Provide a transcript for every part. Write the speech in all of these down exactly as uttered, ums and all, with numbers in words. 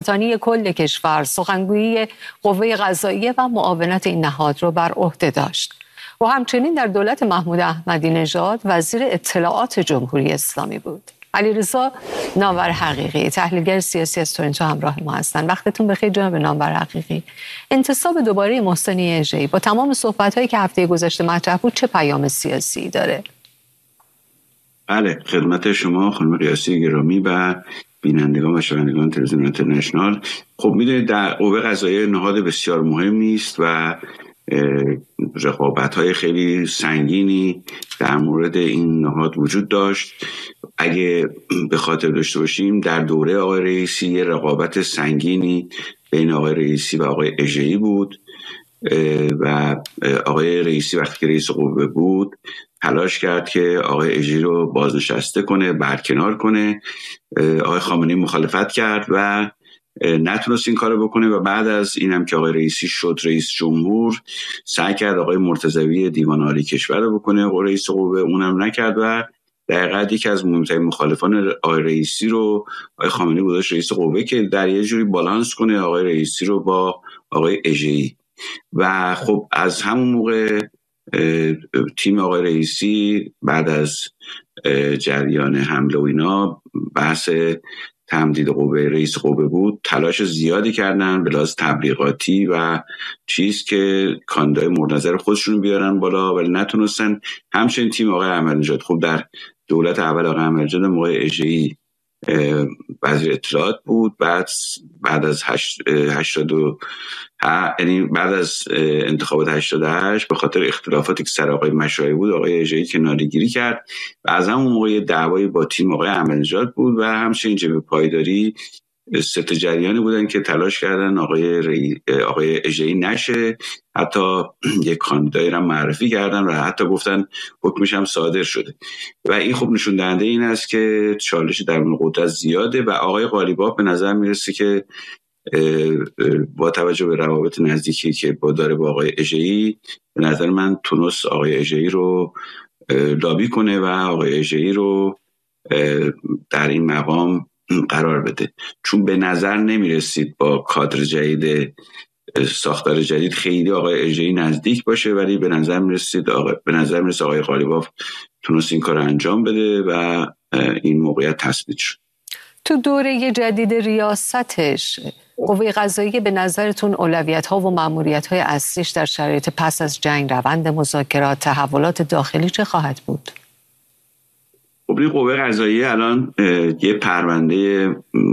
اسلطانی کل کشور سخنگویی قوه قضاییه و معاونت این نهاد رو بر عهده داشت و همچنین در دولت محمود احمدی نژاد وزیر اطلاعات جمهوری اسلامی بود. علیرضا نامور حقیقی، تحلیلگر سیاسی از تورنتو همراه ما هستند. وقتتون بخیر جناب نامور حقیقی. انتصاب دوباره محسنی اژه‌ای با تمام صحبت‌هایی که هفته گذشته مطرح بود چه پیام سیاسی داره؟ بله، خدمت شما خانم ریاسی گرامی و بینندگان و شنوندگان تلویزیون اینترنشنال. خب میدونید در قوه قضاییه نهاد بسیار مهمی است و رقابت‌های خیلی سنگینی در مورد این نهاد وجود داشت. اگه به خاطر داشته باشیم در دوره آقای رئیسی یه رقابت سنگینی بین آقای رئیسی و آقای اژه‌ای بود و آقای رئیسی وقتی که رئیس قوه بود تلاش کرد که آقای اژه‌ای رو بازنشسته کنه، برکنار کنه. آقای خامنه‌ای مخالفت کرد و نتونست این کارو بکنه و بعد از اینم که آقای رئیسی شد رئیس جمهور سعی کرد آقای مرتضوی دیوان عالی کشور رو بکنه و رئیس قوه، اونم نکرد و در حقیقت یکی از مهمترین مخالفان آقای رئیسی رو آقای خامنه‌ای گذاشت رئیس قوه که در یه جوری بالانس کنه آقای رئیسی رو با آقای اژه‌ای. و خب از همون موقع تیم آقای رئیسی بعد از جریان حمله و اینا بحث تمدید قوه رئیس قوه بود، تلاش زیادی کردن به لحاظ تبلیغاتی و چیز که کاندیدای مورد نظر خودشون بیارن بالا ولی نتونستن. همچنین تیم آقای احمدی نژاد، خب در دولت اول آقای احمدی نژاد موقع اژه‌ای وزیر اطلاعات بود، بعد بعد از هشتاد و یعنی بعد از انتخابات هشتاد و هشت به خاطر اختلافاتی که سر آقای مشایخ بود آقای اژه‌ای کناره‌گیری کرد و از همون موقع دعوایی با تیم آقای احمدی نژاد بود و همچنین جبهه پایداری سه تا جریانی بودن که تلاش کردن آقای ری... آقای اژه‌ای نشه. حتی یک کاندیدای را معرفی کردن و حتی گفتن حکمش هم صادر شده و این خب نشون دهنده این است که چالش درون قدرت زیاده و آقای قالیباف به نظر میرسه که با توجه به روابط نزدیکی که با داره با آقای اژه‌ای به نظر من تونست آقای اژه‌ای رو لابی کنه و آقای اژه‌ای رو در این مقام قرار بده، چون به نظر نمیرسید با کادر جدید ساختار جدید خیلی آقای اژه‌ای نزدیک باشه، ولی به نظر میرسید آقای به نظر میرسید آقای قالیباف تونست این کار رو انجام بده و این موقعیت تثبیت شد. تو دوره جدید ریاستش قوه قضاییه به نظرتون اولویت‌ها و مأموریت‌های اصلیش در شرایط پس از جنگ، روند مذاکرات، تحولات داخلی چه خواهد بود؟ خب قوه قضاییه الان یه پرونده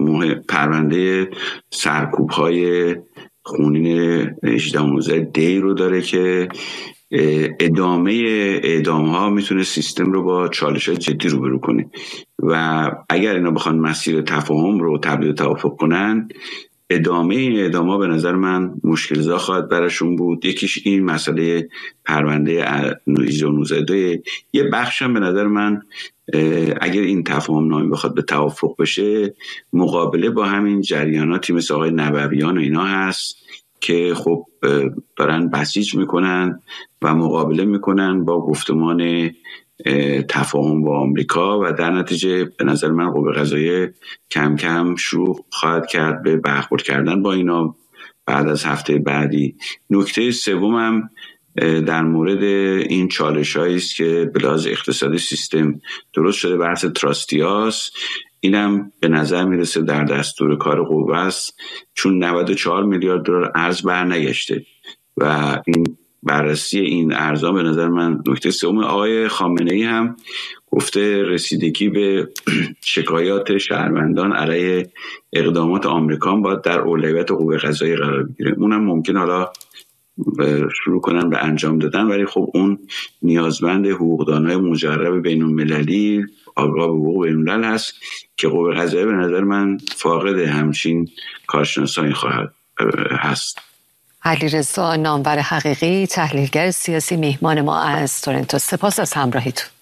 پرونده سرکوب‌های خونین هجده و نوزده دی رو داره که ادامه اعدام‌ها میتونه سیستم رو با چالش‌های جدی روبرو کنه و اگر اینا بخوان مسیر تفاهم رو تبدیل توافق کنن ادامه این اعدام‌ها به نظر من مشکل‌زا خواهد براشون بود. یکیش این مسئله پرونده هجده و نوزده، یه بخش هم به نظر من اگر این تفاهم نامه بخواد به توافق بشه مقابله با همین جریاناتی مثل آقای نبویان و اینا هست که خب دارن بسیج میکنن و مقابله میکنن با گفتمان تفاهم با آمریکا و در نتیجه به نظر من قوه قضاییه کم کم شروع خواهد کرد به برخورد کردن با اینا بعد از هفته بعدی. نکته سومم در مورد این چالش‌هایی است که به لحاظ اقتصادی سیستم درست شده، بحث تراستیاس، اینم به نظر میرسه در دستور کار قوه است چون نود و چهار میلیارد دلار ارز برنگشته و این بررسی این ارزها به نظر من نکته سوم. آقای خامنه‌ای هم گفته رسیدگی به شکایات شهروندان علیه اقدامات آمریکا باید در اولویت قوه قضاییه قرار بگیره. اونم ممکن حالا شروع کنن به انجام دادن ولی خب اون نیازمند حقوقدانای مجرب بین المللی آگاه به حقوق بین الملل هست که قوه قضاییه به نظر من فاقد همچین کارشناسانی خواهد هست. علیرضا نامور حقیقی، تحلیلگر سیاسی، میهمان ما از تورنتو. سپاس از همراهیتون.